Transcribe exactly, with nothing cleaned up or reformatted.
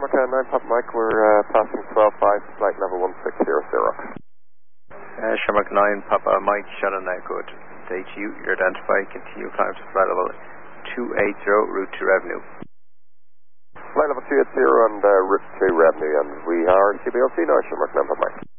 Shamrock nine Papa Mike, we're uh, passing twelve five, flight level one six zero zero. Uh, Shamrock nine Papa Mike, Shannon Echo, stage U, you're identified, continue climb to flight level two eight zero, route to revenue. Flight level two eight zero and uh, route to revenue, and we are C B L C now, Shamrock nine Papa Mike.